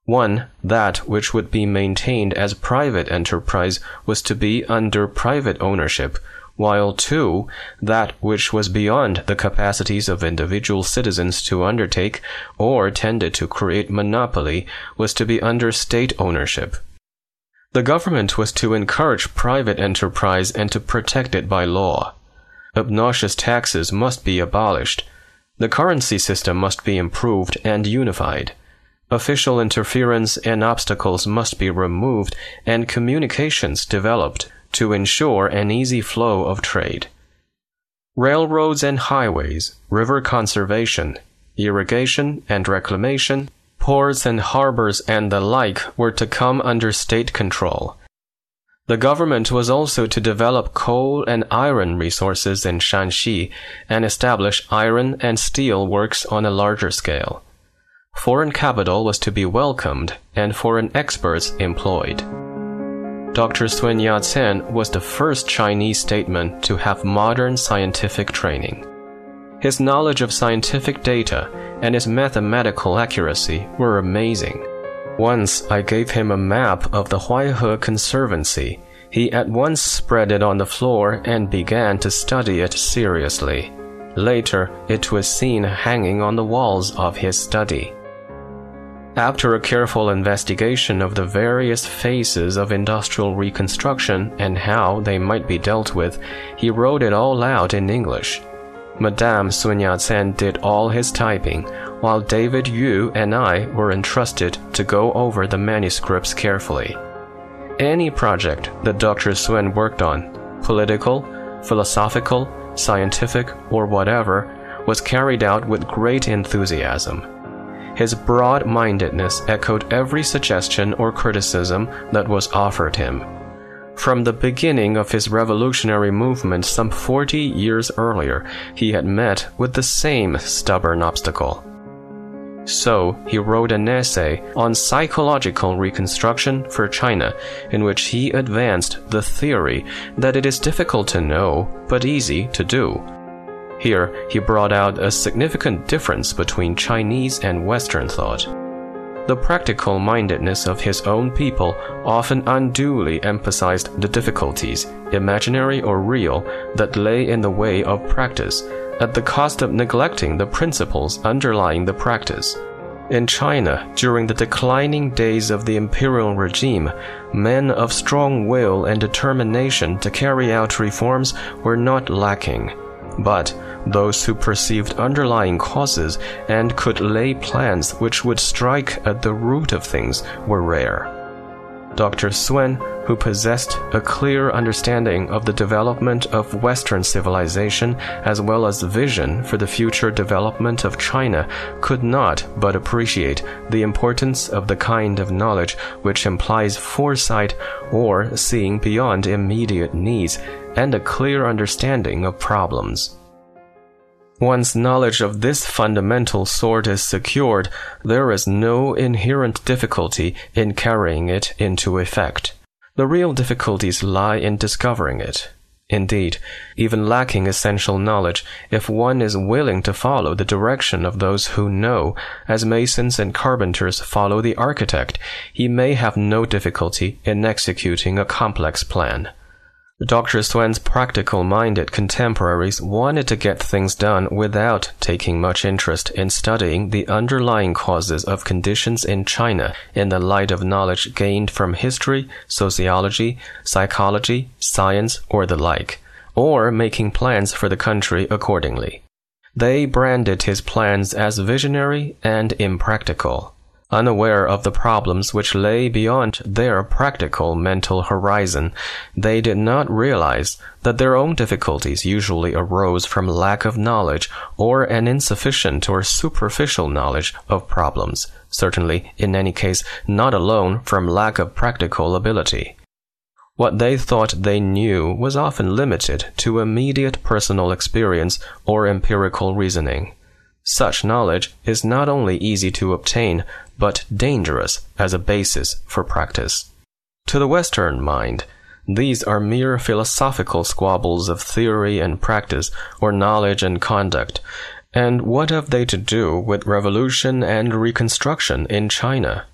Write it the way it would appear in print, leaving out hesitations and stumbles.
1. That which would be maintained as private enterprise was to be under private ownership, while 2. That which was beyond the capacities of individual citizens to undertake or tended to create monopoly was to be under state ownership. The government was to encourage private enterprise and to protect it by law. Obnoxious taxes must be abolished. The currency system must be improved and unified. Official interference and obstacles must be removed and communications developed to ensure an easy flow of trade. Railroads and highways, river conservation, irrigation and reclamation, ports and harbors and the like were to come under state control. The government was also to develop coal and iron resources in Shanxi and establish iron and steel works on a larger scale. Foreign capital was to be welcomed and foreign experts employed. Dr. Sun Yat-sen was the first Chinese statesman to have modern scientific training. His knowledge of scientific data and his mathematical accuracy were amazing. Once I gave him a map of the Huaihe Conservancy. He at once spread it on the floor and began to study it seriously. Later, it was seen hanging on the walls of his study. After a careful investigation of the various phases of industrial reconstruction and how they might be dealt with, he wrote it all out in English. Madame Sun Yat-sen did all his typing, while David Yu and I were entrusted to go over the manuscripts carefully. Any project that Dr. Sun worked on, political, philosophical, scientific, or whatever, was carried out with great enthusiasm. His broad-mindedness echoed every suggestion or criticism that was offered him. From the beginning of his revolutionary movement some 40 years earlier, he had met with the same stubborn obstacle. So, he wrote an essay on psychological reconstruction for China, in which he advanced the theory that it is difficult to know, but easy to do. Here, he brought out a significant difference between Chinese and Western thought. The practical mindedness of his own people often unduly emphasized the difficulties, imaginary or real, that lay in the way of practice, at the cost of neglecting the principles underlying the practice. In China, during the declining days of the imperial regime, men of strong will and determination to carry out reforms were not lacking. But those who perceived underlying causes and could lay plans which would strike at the root of things were rare. Dr. Sun, who possessed a clear understanding of the development of Western civilization as well as vision for the future development of China, could not but appreciate the importance of the kind of knowledge which implies foresight or seeing beyond immediate needs and a clear understanding of problems. Once knowledge of this fundamental sort is secured, there is no inherent difficulty in carrying it into effect. The real difficulties lie in discovering it. Indeed, even lacking essential knowledge, if one is willing to follow the direction of those who know, as masons and carpenters follow the architect, he may have no difficulty in executing a complex plan. Dr. Sun's practical-minded contemporaries wanted to get things done without taking much interest in studying the underlying causes of conditions in China in the light of knowledge gained from history, sociology, psychology, science, or the like, or making plans for the country accordingly. They branded his plans as visionary and impractical. Unaware of the problems which lay beyond their practical mental horizon, they did not realize that their own difficulties usually arose from lack of knowledge or an insufficient or superficial knowledge of problems, certainly, in any case, not alone from lack of practical ability. What they thought they knew was often limited to immediate personal experience or empirical reasoning. Such knowledge is not only easy to obtain, but dangerous as a basis for practice. To the Western mind, these are mere philosophical squabbles of theory and practice, or knowledge and conduct. And what have they to do with revolution and reconstruction in China?